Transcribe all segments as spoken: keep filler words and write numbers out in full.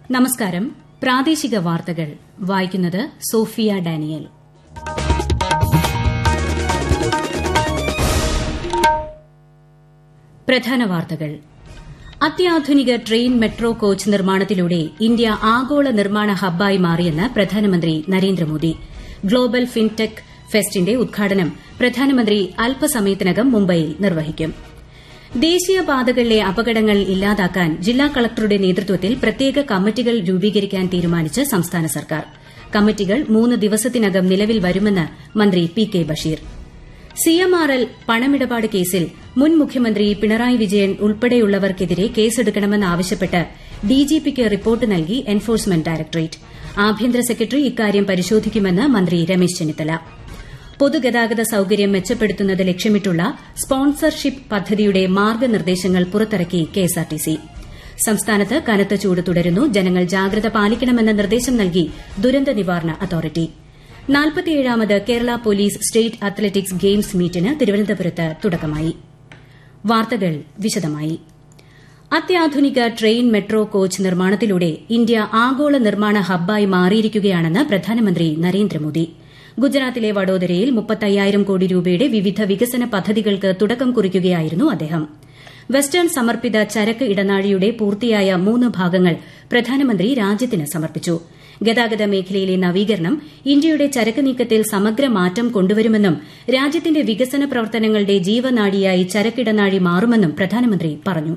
നമസ്കാരം. പ്രാദേശിക വാർത്തകൾ വായിക്കുന്നത് സോഫിയ ഡാനിയൽ. പ്രധാന വാർത്തകൾ. അത്യാധുനിക ട്രെയിൻ മെട്രോ കോച്ച് നിർമ്മാണത്തിലൂടെ ഇന്ത്യ ആഗോള നിർമ്മാണ ഹബ്ബായി മാറിയെന്ന് പ്രധാനമന്ത്രി നരേന്ദ്രമോദി. ഗ്ലോബൽ ഫിൻടെക് ഫെസ്റ്റിന്റെ ഉദ്ഘാടനം പ്രധാനമന്ത്രി അല്പസമയത്തിനകം മുംബൈയിൽ നിർവഹിക്കും. ദേശീയപാതകളിലെ അപകടങ്ങൾ ഇല്ലാതാക്കാൻ ജില്ലാ കളക്ടറുടെ നേതൃത്വത്തിൽ പ്രത്യേക കമ്മിറ്റികൾ രൂപീകരിക്കാൻ തീരുമാനിച്ച് സംസ്ഥാന സർക്കാർ. കമ്മിറ്റികൾ മൂന്ന് ദിവസത്തിനകം നിലവിൽ വരുമെന്ന് മന്ത്രി പി കെ ബഷീർ. സിഎംആർഎൽ പണമിടപാട് കേസിൽ മുൻ മുഖ്യമന്ത്രി പിണറായി വിജയൻ ഉൾപ്പെടെയുള്ളവർക്കെതിരെ കേസെടുക്കണമെന്നാവശ്യപ്പെട്ട് ഡിജിപിക്ക് റിപ്പോർട്ട് നൽകി എൻഫോഴ്സ്മെന്റ് ഡയറക്ടറേറ്റ്. ആഭ്യന്തര സെക്രട്ടറി ഇക്കാര്യം പരിശോധിക്കുമെന്ന് മന്ത്രി രമേശ് ചെന്നിത്തല. പൊതുഗതാഗത സൌകര്യം മെച്ചപ്പെടുത്തുന്നത് ലക്ഷ്യമിട്ടുള്ള സ്പോൺസർഷിപ്പ് പദ്ധതിയുടെ മാർഗ്ഗനിർദ്ദേശങ്ങൾ പുറത്തിറക്കി കെഎസ്ആർടിസി. സംസ്ഥാനത്ത് കനത്ത ചൂട് തുടരുന്നു. ജനങ്ങൾ ജാഗ്രത പാലിക്കണമെന്ന നിർദ്ദേശം നൽകി ദുരന്ത നിവാരണ authority. നാൽപ്പത്തിയേഴാമത് Kerala police state athletics games മീറ്റിന് തിരുവനന്തപുരത്ത് തുടക്കമായി. വാർത്തകൾ വിശദമായി. അത്യാധുനിക ട്രെയിൻ മെട്രോ കോച്ച് നിർമ്മാണത്തിലൂടെ ഇന്ത്യ ആഗോള നിർമ്മാണ ഹബ്ബായി മാറിയിരിക്കുകയാണെന്ന് പ്രധാനമന്ത്രി നരേന്ദ്രമോദി. ഗുജറാത്തിലെ വഡോദരയിൽ മുപ്പത്തയ്യായിരം കോടി രൂപയുടെ വിവിധ വികസന പദ്ധതികൾക്ക് തുടക്കം കുറിക്കുകയായിരുന്നു അദ്ദേഹം. വെസ്റ്റേൺ സമർപ്പിത ചരക്ക് ഇടനാഴിയുടെ പൂർത്തിയായ മൂന്ന് ഭാഗങ്ങൾ പ്രധാനമന്ത്രി രാജ്യത്തിന് സമർപ്പിച്ചു. ഗതാഗത മേഖലയിലെ നവീകരണം ഇന്ത്യയുടെ ചരക്ക് നീക്കത്തിൽ സമഗ്ര മാറ്റം കൊണ്ടുവരുമെന്നും രാജ്യത്തിന്റെ വികസന പ്രവർത്തനങ്ങളുടെ ജീവനാഡിയായി ചരക്കിടനാഴി മാറുമെന്നും പ്രധാനമന്ത്രി പറഞ്ഞു.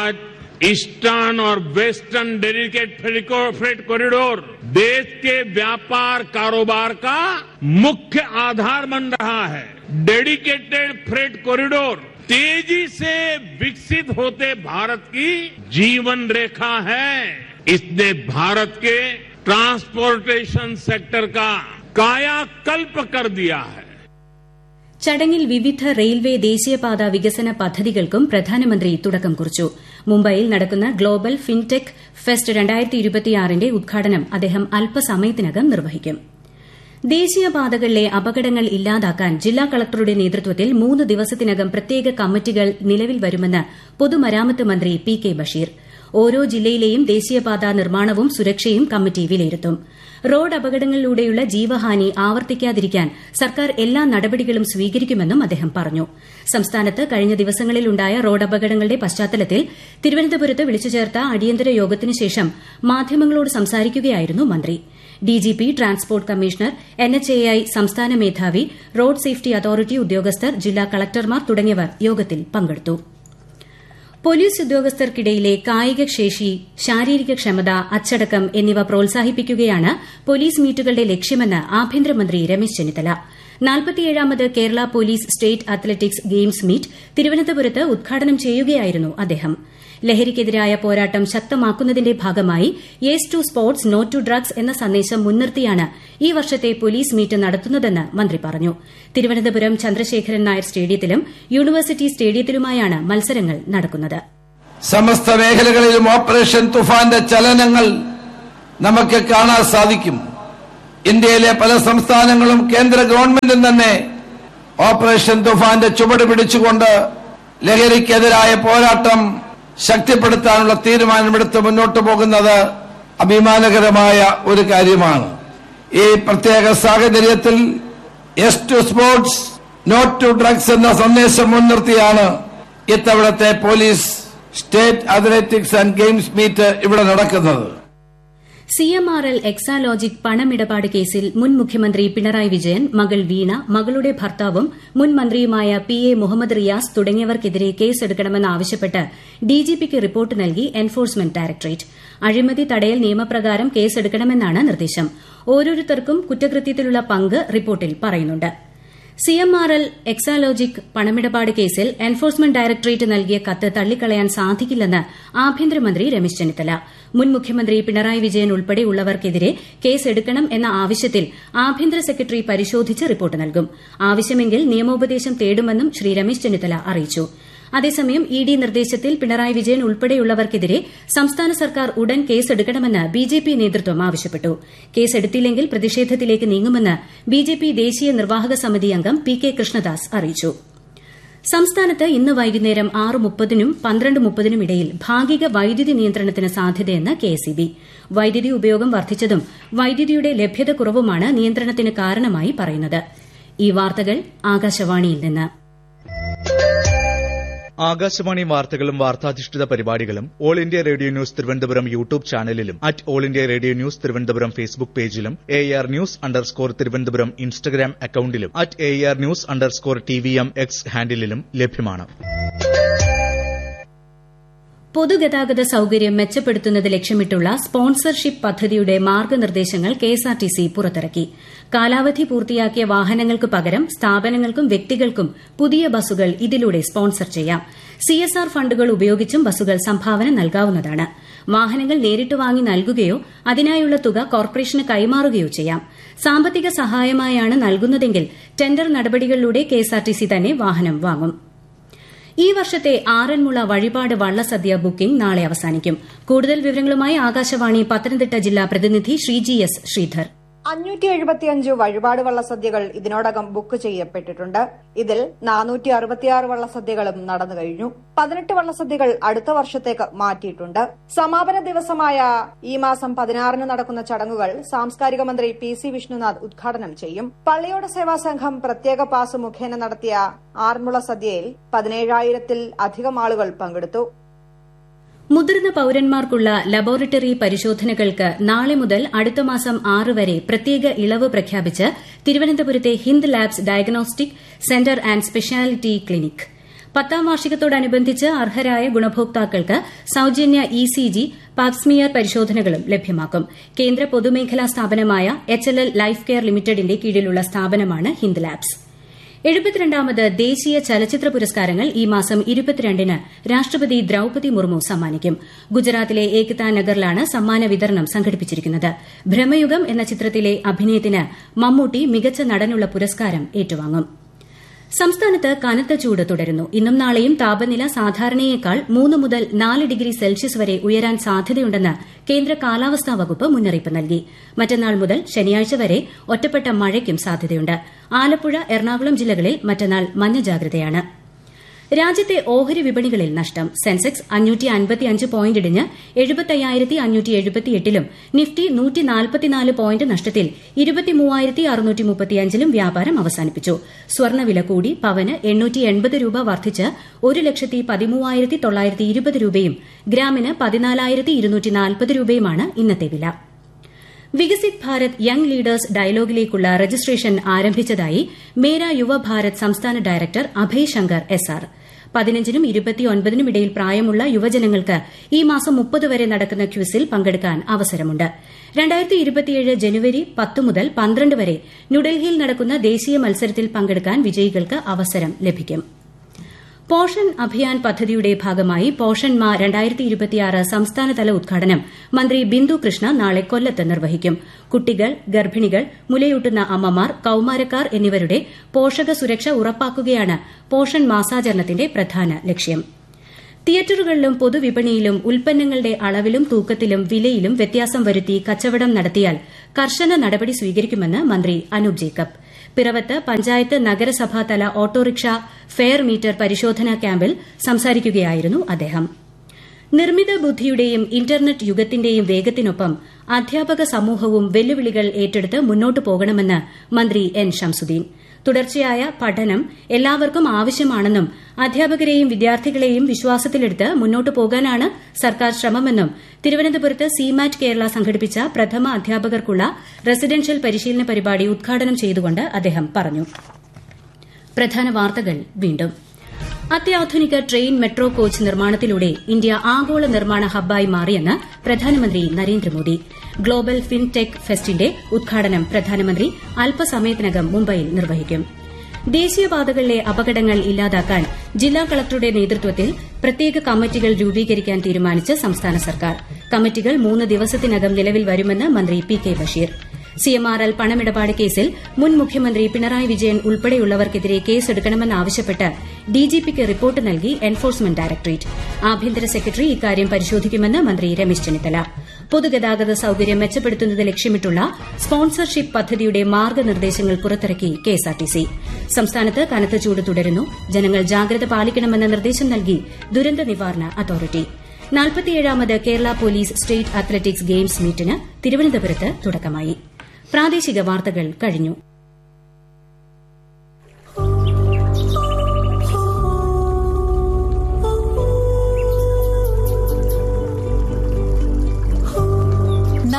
ईस्टर्न और वेस्टर्न डेडिकेट फ्रेट कॉरिडोर देश के व्यापार कारोबार का मुख्य आधार बन रहा है. डेडिकेटेड फ्रेट कॉरिडोर तेजी से विकसित होते भारत की जीवन रेखा है. इसने भारत के ट्रांसपोर्टेशन सेक्टर का कायाकल्प कर दिया है. ചടങ്ങിൽ വിവിധ റെയിൽവേ ദേശീയപാത വികസന പദ്ധതികൾക്കും പ്രധാനമന്ത്രി തുടക്കം കുറിച്ചു. മുംബൈയിൽ നടക്കുന്ന ഗ്ലോബൽ ഫിൻടെക് ഫെസ്റ്റ് രണ്ടായിരത്തി ഇരുപത്തിയാറിന്റെ ഉദ്ഘാടനം അദ്ദേഹം അല്പസമയത്തിനകം നിർവഹിക്കും. ദേശീയപാതകളിലെ അപകടങ്ങൾ ഇല്ലാതാക്കാൻ ജില്ലാ കളക്ടറുടെ നേതൃത്വത്തിൽ മൂന്ന് ദിവസത്തിനകം പ്രത്യേക കമ്മിറ്റികൾ നിലവിൽ വരുമെന്ന് പൊതുമരാമത്ത് മന്ത്രി പി കെ ബഷീർ. ഓരോ ജില്ലയിലെയും ദേശീയപാത നിർമ്മാണവും സുരക്ഷയും കമ്മിറ്റി വിലയിരുത്തും. റോഡ് അപകടങ്ങളിലൂടെയുള്ള ജീവഹാനി ആവർത്തിക്കാതിരിക്കാൻ സർക്കാർ എല്ലാ നടപടികളും സ്വീകരിക്കുമെന്നും അദ്ദേഹം പറഞ്ഞു. സംസ്ഥാനത്ത് കഴിഞ്ഞ ദിവസങ്ങളിലുണ്ടായ റോഡ് അപകടങ്ങളുടെ പശ്ചാത്തലത്തിൽ തിരുവനന്തപുരത്ത് വിളിച്ചുചേർത്ത അടിയന്തര യോഗത്തിനു ശേഷം മാധ്യമങ്ങളോട് സംസാരിക്കുകയായിരുന്നു മന്ത്രി. ഡിജിപി, ട്രാൻസ്പോർട്ട് കമ്മീഷണർ, എൻഎച്ച്എഐ സംസ്ഥാന മേധാവി, റോഡ് സേഫ്റ്റി അതോറിറ്റി ഉദ്യോഗസ്ഥർ, ജില്ലാ കളക്ടർമാർ തുടങ്ങിയവർ യോഗത്തിൽ പങ്കെടുത്തു. പോലീസ് ഉദ്യോഗസ്ഥർക്കിടയിലെ കായികശേഷി, ശാരീരിക ക്ഷമത, അച്ചടക്കം എന്നിവ പ്രോത്സാഹിപ്പിക്കുകയാണ് പോലീസ് മീറ്റുകളുടെ ലക്ഷ്യമെന്ന് ആഭ്യന്തരമന്ത്രി Ramesh Chennithala. നാൽപ്പത്തിയേഴാമത് Kerala police state athletics games meet തിരുവനന്തപുരത്ത് ഉദ്ഘാടനം ചെയ്യുകയായിരുന്നു അദ്ദേഹം. ലഹരിക്കെതിരായ പോരാട്ടം ശക്തമാക്കുന്നതിന്റെ ഭാഗമായി yes to sports, no to drugs എന്ന സന്ദേശം മുൻനിർത്തിയാണ് ഈ വർഷത്തെ പോലീസ് മീറ്റ് നടത്തുന്നതെന്ന് മന്ത്രി പറഞ്ഞു. തിരുവനന്തപുരം ചന്ദ്രശേഖരൻ നായർ സ്റ്റേഡിയത്തിലും യൂണിവേഴ്സിറ്റി സ്റ്റേഡിയത്തിലുമായാണ് മത്സരങ്ങൾ നടക്കുന്നത്. സമസ്ത മേഖലകളിലും ഓപ്പറേഷൻ തുഫാന്റെ ചലനങ്ങൾ നമുക്ക് കാണാൻ സാധിക്കും. ഇന്ത്യയിലെ പല സംസ്ഥാനങ്ങളും കേന്ദ്ര ഗവൺമെന്റും തന്നെ ഓപ്പറേഷൻ തുഫാന്റെ ചുവട് പിടിച്ചുകൊണ്ട് ലഹരിക്കെതിരായ പോരാട്ടം ശക്തിപ്പെടുത്താനുള്ള തീരുമാനമെടുത്ത് മുന്നോട്ടു പോകുന്നത് അഭിമാനകരമായ ഒരു കാര്യമാണ്. ഈ പ്രത്യേക സാഹചര്യത്തിൽ yes to sports, no to drugs എന്ന സന്ദേശം മുൻനിർത്തിയാണ് ഇത്തവണത്തെ police state athletics and games meet ഇവിടെ നടക്കുന്നത്. സിഎംആർഎൽ എക്സാലോജിക് പണമിടപാട് കേസിൽ മുൻ മുഖ്യമന്ത്രി പിണറായി വിജയൻ, മകൾ വീണ, മകളുടെ ഭർത്താവും മുൻ മന്ത്രിയുമായ P A Muhammad Riyas തുടങ്ങിയവർക്കെതിരെ കേസെടുക്കണമെന്നാവശ്യപ്പെട്ട് ഡിജിപിക്ക് report നൽകി എൻഫോഴ്സ്മെന്റ് ഡയറക്ടറേറ്റ്. അഴിമതി തടയൽ നിയമപ്രകാരം കേസെടുക്കണമെന്നാണ് നിർദ്ദേശം. ഓരോരുത്തർക്കും കുറ്റകൃത്യത്തിലുള്ള പങ്ക് റിപ്പോർട്ടിൽ പറയുന്നുണ്ട്. സിഎംആർഎൽ എക്സാലോജിക് പണമിടപാട് കേസിൽ എൻഫോഴ്സ്മെന്റ് ഡയറക്ടറേറ്റ് നൽകിയ കത്ത് തള്ളിക്കളയാൻ സാധിക്കില്ലെന്ന് ആഭ്യന്തരമന്ത്രി രമേശ് ചെന്നിത്തല. മുൻ മുഖ്യമന്ത്രി പിണറായി വിജയൻ ഉൾപ്പെടെയുള്ളവർക്കെതിരെ കേസെടുക്കണം എന്ന ആവശ്യത്തിൽ ആഭ്യന്തര സെക്രട്ടറി പരിശോധിച്ച് റിപ്പോർട്ട് നൽകും. ആവശ്യമെങ്കിൽ നിയമോപദേശം തേടുമെന്നും ശ്രീ രമേശ് ചെന്നിത്തല അറിയിച്ചു. അതേസമയം ഇ ഡി നിർദ്ദേശത്തിൽ പിണറായി വിജയൻ ഉൾപ്പെടെയുള്ളവർക്കെതിരെ സംസ്ഥാന സർക്കാർ ഉടൻ കേസെടുക്കണമെന്ന് ബിജെപി നേതൃത്വം ആവശ്യപ്പെട്ടു. കേസെടുത്തില്ലെങ്കിൽ പ്രതിഷേധത്തിലേക്ക് നീങ്ങുമെന്ന് ബിജെപി ദേശീയ നിർവാഹക സമിതി അംഗം പി കെ കൃഷ്ണദാസ് അറിയിച്ചു. സംസ്ഥാനത്ത് ഇന്ന് വൈകുന്നേരം ആറ് മുപ്പതിനും പന്ത്രണ്ട് മുപ്പതിനും ഇടയിൽ ഭാഗിക വൈദ്യുതി നിയന്ത്രണത്തിന് സാധ്യതയെന്ന് കെഎസ്ഇബി. വൈദ്യുതി ഉപയോഗം വർദ്ധിച്ചതും വൈദ്യുതിയുടെ ലഭ്യത കുറവുമാണ് നിയന്ത്രണത്തിന് കാരണമായി പറയുന്നത്. ഈ വാർത്തകൾ ആകാശവാണിയിൽ നിന്ന്. ആകാശവാണി വാർത്തകളും വാർത്താധിഷ്ഠിത പരിപാടികളും all India radio news Thiruvananthapuram YouTube ചാനലിലും at all India radio news Thiruvananthapuram Facebook പേജിലും A R news underscore Thiruvananthapuram Instagram അക്കൌണ്ടിലും at A R news underscore T V M X ഹാൻഡിലും ലഭ്യമാണ്. പൊതുഗതാഗത സൌകര്യം മെച്ചപ്പെടുത്തുന്നത് ലക്ഷ്യമിട്ടുള്ള സ്പോൺസർഷിപ്പ് പദ്ധതിയുടെ മാർഗ്ഗനിർദ്ദേശങ്ങൾ കെഎസ്ആർടിസി പുറത്തിറക്കി. കാലാവധി പൂർത്തിയാക്കിയ വാഹനങ്ങൾക്ക് പകരം സ്ഥാപനങ്ങൾക്കും വ്യക്തികൾക്കും പുതിയ ബസ്സുകൾ ഇതിലൂടെ സ്പോൺസർ ചെയ്യാം. സിഎസ്ആർ ഫണ്ടുകൾ ഉപയോഗിച്ചും ബസ്സുകൾ സംഭാവന നൽകാവുന്നതാണ്. വാഹനങ്ങൾ നേരിട്ട് വാങ്ങി നൽകുകയോ അതിനായുള്ള തുക കോർപ്പറേഷന് കൈമാറുകയോ ചെയ്യാം. സാമ്പത്തിക സഹായമായാണ് നൽകുന്നതെങ്കിൽ ടെൻഡർ നടപടികളിലൂടെ കെഎസ്ആർടിസി തന്നെ വാഹനം വാങ്ങും. ഈ വർഷത്തെ ആറന്മുള വഴിപാട് വള്ളസദ്യ ബുക്കിംഗ് നാളെ അവസാനിക്കും. കൂടുതൽ വിവരങ്ങളുമായി ആകാശവാണി പത്തനംതിട്ട ജില്ലാ പ്രതിനിധി ശ്രീജി എസ് ശ്രീധർ. അഞ്ഞൂറ്റി എഴുപത്തിയഞ്ച് വഴിപാട് വള്ളസദ്യകൾ ഇതിനോടകം ബുക്ക് ചെയ്യപ്പെട്ടിട്ടുണ്ട്. ഇതിൽ നാനൂറ്റി അറുപത്തിയാറ് വള്ളസദ്യകളും നടന്നു കഴിഞ്ഞു. പതിനെട്ട് വള്ളസദ്യകൾ അടുത്ത വർഷത്തേക്ക് മാറ്റിയിട്ടുണ്ട്. സമാപന ദിവസമായ ഈ മാസം പതിനാറിന് നടക്കുന്ന ചടങ്ങുകൾ സാംസ്കാരിക മന്ത്രി പി സി വിഷ്ണുനാഥ് ഉദ്ഘാടനം ചെയ്യും. പള്ളിയോട സേവാ സംഘം പ്രത്യേക പാസ് മുഖേന നടത്തിയ ആറന്മുള സദ്യയിൽ പതിനേഴായിരത്തിൽ അധികം ആളുകൾ പങ്കെടുത്തു. മുതിർന്ന പൌരന്മാർക്കുള്ള ലബോറട്ടറി പരിശോധനകൾക്ക് നാളെ മുതൽ അടുത്ത മാസം ആറ് വരെ പ്രത്യേക ഇളവ് പ്രഖ്യാപിച്ച് തിരുവനന്തപുരത്തെ Hind labs diagnostic centre and speciality clinic. പത്താം വാർഷികത്തോടനുബന്ധിച്ച് അർഹരായ ഗുണഭോക്താക്കൾക്ക് സൌജന്യ ഇസിജി, പാപ്സ്മിയർ പരിശോധനകളും ലഭ്യമാക്കും. കേന്ദ്ര പൊതുമേഖലാ സ്ഥാപനമായ H L L life care ലിമിറ്റഡിന്റെ കീഴിലുള്ള സ്ഥാപനമാണ് ഹിന്ദ് ലാബ്സ്. എഴുപത്തിരണ്ടാമത് ദേശീയ ചലച്ചിത്ര പുരസ്കാരങ്ങൾ ഈ മാസം ഇരുപത്തിരണ്ടിന് രാഷ്ട്രപതി ദ്രൌപതി മുർമു സമ്മാനിക്കും. ഗുജറാത്തിലെ ഏകതാ നഗറിലാണ് സമ്മാന വിതരണം സംഘടിപ്പിച്ചിരിക്കുന്നത്. ഭ്രമയുഗം എന്ന ചിത്രത്തിലെ അഭിനയത്തിന് മമ്മൂട്ടി മികച്ച നടനുള്ള പുരസ്കാരം ഏറ്റുവാങ്ങും. സംസ്ഥാനത്ത് കനത്ത ചൂട് തുടരുന്നു. ഇന്നും നാളെയും താപനില സാധാരണയേക്കാൾ മൂന്ന് മുതൽ നാല് ഡിഗ്രി സെൽഷ്യസ് വരെ ഉയരാൻ സാധ്യതയുണ്ടെന്ന് കേന്ദ്ര കാലാവസ്ഥാ വകുപ്പ് മുന്നറിയിപ്പ് നൽകി. മറ്റന്നാൾ മുതൽ ശനിയാഴ്ച വരെ ഒറ്റപ്പെട്ട മഴയ്ക്കും സാധ്യതയുണ്ട്. ആലപ്പുഴ, എറണാകുളം ജില്ലകളിൽ മറ്റന്നാൾ മഞ്ഞ ജാഗ്രതയാണ്. രാജ്യത്തെ ഓഹരി വിപണികളിൽ നഷ്ടം. സെൻസെക്സ് അഞ്ഞൂറ്റി അൻപത്തിയഞ്ച് പോയിന്റ് ഇടിഞ്ഞ് എഴുപത്തയ്യായിരത്തി അഞ്ഞൂറ്റി എഴുപത്തിയെട്ടിലും നിഫ്റ്റി നൂറ്റി നാൽപ്പത്തിനാല് പോയിന്റ് നഷ്ടത്തിൽ ഇരുപത്തിമൂവായിരത്തി അറുന്നൂറ്റി മുപ്പത്തിയഞ്ചിലും വ്യാപാരം അവസാനിപ്പിച്ചു. സ്വർണ്ണവില കൂടി. പവന് എണ്ണൂറ്റി എൺപത് രൂപ വർദ്ധിച്ച് ഒരു ലക്ഷത്തി പതിമൂവായിരത്തി തൊള്ളായിരത്തി ഇരുപത് രൂപയും ഗ്രാമിന് പതിനാലായിരത്തി ഇരുന്നൂറ്റി നാൽപ്പത് രൂപയുമാണ് ഇന്നത്തെ വില. Viksit Bharat young leaders ഡയലോഗിലേക്കുള്ള registration ആരംഭിച്ചതായി മേര യുവഭാരത് സംസ്ഥാന director Abhay Shankar S R. പതിനഞ്ചിനും ഇരുപത്തിയൊൻപതിനും ഇടയിൽ പ്രായമുള്ള യുവജനങ്ങൾക്ക് ഈ മാസം മുപ്പത് വരെ നടക്കുന്ന ക്വിസിൽ പങ്കെടുക്കാൻ അവസരമുണ്ട്. രണ്ടായിരത്തി ഇരുപത്തിയേഴ് ജനുവരി പത്ത് മുതൽ പന്ത്രണ്ട് വരെ ന്യൂഡൽഹിയിൽ നടക്കുന്ന ദേശീയ മത്സരത്തിൽ പങ്കെടുക്കാൻ വിജയികൾക്ക് അവസരം ലഭിക്കും. പോഷൻ അഭിയാൻ പദ്ധതിയുടെ ഭാഗമായി പോഷൻ മാ രണ്ടായിരത്തി ഇരുപത്തിയാറ് സംസ്ഥാനതല ഉദ്ഘാടനം മന്ത്രി ബിന്ദു കൃഷ്ണ നാളെ കൊല്ലത്ത് നിർവഹിക്കും. കുട്ടികൾ, ഗർഭിണികൾ, മുലയൂട്ടുന്ന അമ്മമാർ, കൌമാരക്കാർ എന്നിവരുടെ പോഷക സുരക്ഷ ഉറപ്പാക്കുകയാണ് പോഷൻ മാസാചരണത്തിന്റെ പ്രധാന ലക്ഷ്യം. തിയേറ്ററുകളിലും പൊതുവിപണിയിലും ഉൽപ്പന്നങ്ങളുടെ അളവിലും തൂക്കത്തിലും വിലയിലും വ്യത്യാസം വരുത്തി കച്ചവടം നടത്തിയാൽ കർശന നടപടി സ്വീകരിക്കുമെന്ന് മന്ത്രി Anoop Jacob. പിറവത്ത് panchayat നഗരസഭാതല autorickshaw fare meter പരിശോധനാ ക്യാമ്പിൽ സംസാരിക്കുകയായിരുന്നു അദ്ദേഹം. നിർമ്മിത ബുദ്ധിയുടെയും ഇന്റർനെറ്റ് യുഗത്തിന്റെയും വേഗത്തിനൊപ്പം അധ്യാപക സമൂഹവും വെല്ലുവിളികൾ ഏറ്റെടുത്ത് മുന്നോട്ടു പോകണമെന്ന് മന്ത്രി എൻ ഷംസുദ്ദീൻ. തുടർച്ചയായ പഠനം എല്ലാവർക്കും ആവശ്യമാണെന്നും അധ്യാപകരെയും വിദ്യാർത്ഥികളെയും വിശ്വാസത്തിലെടുത്ത് മുന്നോട്ടു പോകാനാണ് സർക്കാർ ശ്രമമെന്നും തിരുവനന്തപുരത്ത് സിമാറ്റ് കേരള സംഘടിപ്പിച്ച പ്രഥമ അധ്യാപകർക്കുള്ള റെസിഡൻഷ്യൽ പരിശീലന പരിപാടി ഉദ്ഘാടനം ചെയ്തുകൊണ്ട് അദ്ദേഹം പറഞ്ഞു. പ്രധാന വാർത്തകൾ വീണ്ടും. അത്യാധുനിക ട്രെയിൻ മെട്രോ കോച്ച് നിർമ്മാണത്തിലൂടെ ഇന്ത്യ ആഗോള നിർമ്മാണ ഹബ്ബായി മാറിയെന്ന് പ്രധാനമന്ത്രി നരേന്ദ്രമോദി. ഗ്ലോബൽ ഫിൻടെക് ഫെസ്റ്റിന്റെ ഉദ്ഘാടനം പ്രധാനമന്ത്രി അല്പസമയത്തിനകം മുംബൈയിൽ നിർവഹിക്കും. ദേശീയപാതകളിലെ അപകടങ്ങൾ ഇല്ലാതാക്കാൻ ജില്ലാ കളക്ടറുടെ നേതൃത്വത്തിൽ പ്രത്യേക കമ്മിറ്റികൾ രൂപീകരിക്കാൻ തീരുമാനിച്ച് സംസ്ഥാന സർക്കാർ. കമ്മിറ്റികൾ മൂന്ന് ദിവസത്തിനകം നിലവിൽ വരുമെന്ന് മന്ത്രി പി കെ ബഷീർ. സിഎംആർഎൽ പണമിടപാട് കേസിൽ മുൻ മുഖ്യമന്ത്രി പിണറായി വിജയൻ ഉൾപ്പെടെയുള്ളവർക്കെതിരെ കേസെടുക്കണമെന്നാവശ്യപ്പെട്ട് ഡിജിപിക്ക് റിപ്പോർട്ട് നൽകി എൻഫോഴ്സ്മെന്റ് ഡയറക്ടറേറ്റ്. ആഭ്യന്തര സെക്രട്ടറി ഇക്കാര്യം പരിശോധിക്കുമെന്ന് മന്ത്രി രമേശ് ചെന്നിത്തല. പൊതുഗതാഗത സൌകര്യം മെച്ചപ്പെടുത്തുന്നത് ലക്ഷ്യമിട്ടുള്ള സ്പോൺസർഷിപ്പ് പദ്ധതിയുടെ മാർഗ്ഗനിർദ്ദേശങ്ങൾ പുറത്തിറക്കി കെഎസ്ആർടിസി. സംസ്ഥാനത്ത് കനത്ത ചൂട് തുടരുന്നു. ജനങ്ങൾ ജാഗ്രത പാലിക്കണമെന്ന നിർദ്ദേശം നൽകി ദുരന്ത നിവാരണ authority. നാൽപ്പത്തിയേഴാമത് Kerala police state athletics games മീറ്റിന് തിരുവനന്തപുരത്ത് തുടക്കമായി. പ്രാദേശിക വാർത്തകൾ കഴിഞ്ഞു.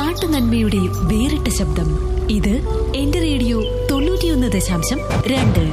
നാട്ടുനന്മയുടെ വേറിട്ട ശബ്ദം. ഇത് എന്റെ റേഡിയോ തൊണ്ണൂറ്റിയൊന്ന് ദശാംശം രണ്ട്.